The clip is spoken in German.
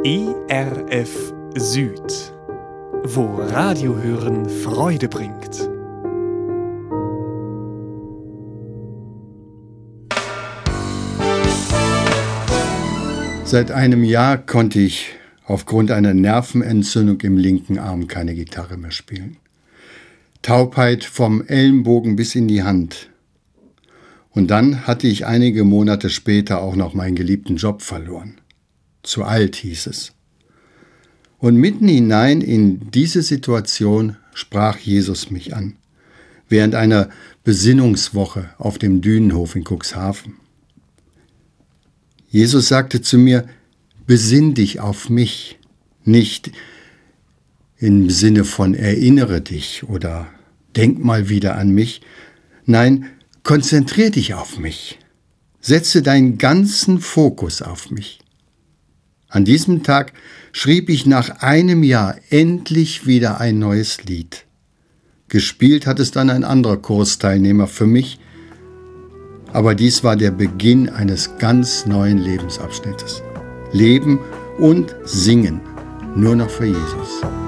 ERF Süd, wo Radiohören Freude bringt. Seit einem Jahr konnte ich aufgrund einer Nervenentzündung im linken Arm keine Gitarre mehr spielen. Taubheit vom Ellenbogen bis in die Hand. Und dann hatte ich einige Monate später auch noch meinen geliebten Job verloren. Zu alt hieß es. Und mitten hinein in diese Situation sprach Jesus mich an, während einer Besinnungswoche auf dem Dünenhof in Cuxhaven. Jesus sagte zu mir, besinn dich auf mich, nicht im Sinne von erinnere dich oder denk mal wieder an mich, nein, konzentrier dich auf mich, setze deinen ganzen Fokus auf mich. An diesem Tag schrieb ich nach einem Jahr endlich wieder ein neues Lied. Gespielt hat es dann ein anderer Kursteilnehmer für mich, aber dies war der Beginn eines ganz neuen Lebensabschnittes. Leben und Singen, nur noch für Jesus.